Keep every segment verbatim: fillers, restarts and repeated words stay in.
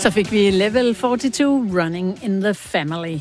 Så fik vi Level forty-two, Running in the Family.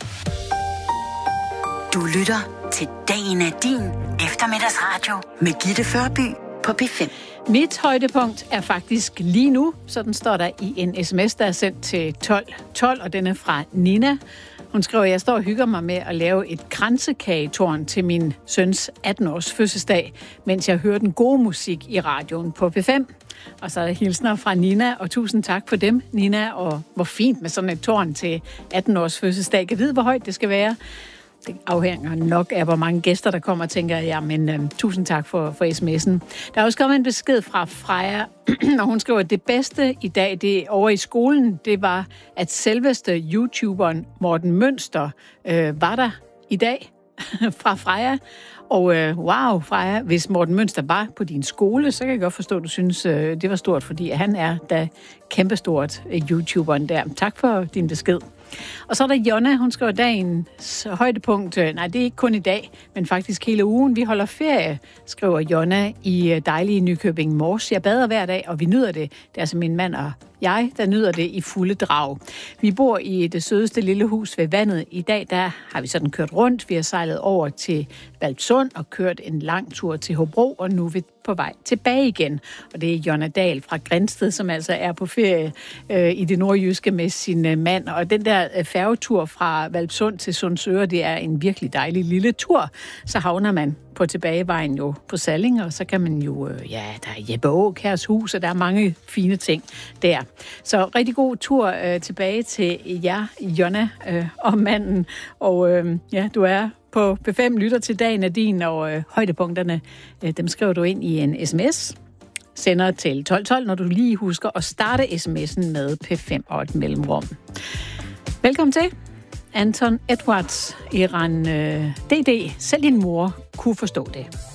Du lytter til Dagen er din eftermiddagsradio med Gitte Førby på P fem. Mit højdepunkt er faktisk lige nu, sådan står der i en sms, der er sendt til tolv tolv, og den er fra Nina. Hun skriver, at jeg står og hygger mig med at lave et kransekagetårn til min søns atten-års fødselsdag, mens jeg hører den gode musik i radioen på P fem. Og så er der hilsner fra Nina, og tusind tak for dem, Nina, og hvor fint med sådan et tårn til atten-års fødselsdag. Kan vide, hvor højt det skal være? Det afhænger nok af, hvor mange gæster, der kommer, tænker jeg. Men øhm, tusind tak for, for sms'en. Der er også kommet en besked fra Freja, og hun skriver, at det bedste i dag, det over i skolen, det var, at selveste YouTuberen Morten Mønster øh, var der i dag fra Freja. Og øh, wow, Freja, hvis Morten Mønster var på din skole, så kan jeg godt forstå, at du synes, øh, det var stort, fordi han er da kæmpestort, øh, YouTuberen der. Tak for din besked. Og så er der Jonna, hun skriver dagens højdepunkt. Nej, det er ikke kun i dag, men faktisk hele ugen. Vi holder ferie, skriver Jonna i dejlige Nykøbing Mors. Jeg bader hver dag, og vi nyder det. Det er altså min mand og jeg, der nyder det i fulde drag. Vi bor i det sødeste lille hus ved vandet. I dag der har vi sådan kørt rundt. Vi har sejlet over til Hvalpsund og kørt en lang tur til Hobro, og nu er vi på vej tilbage igen. Og det er Jonna Dahl fra Grindsted, som altså er på ferie øh, i det nordjyske med sin øh, mand. Og den der øh, færgetur fra Hvalpsund til Sundsøre, det er en virkelig dejlig lille tur. Så havner man på tilbagevejen jo på Salling, og så kan man jo, øh, ja, der er Jeppe Aakjærs hus, og der er mange fine ting der. Så rigtig god tur øh, tilbage til jer, Jonna øh, og manden. Og øh, ja, du er på P fem, lytter til Dagen er din, og øh, højdepunkterne, øh, dem skriver du ind i en sms. Sender til tolv tolv, når du lige husker at starte sms'en med P fem og et mellemrum. Velkommen til. Anton Edwards, Iran øh, D D. Selv din mor kunne forstå det.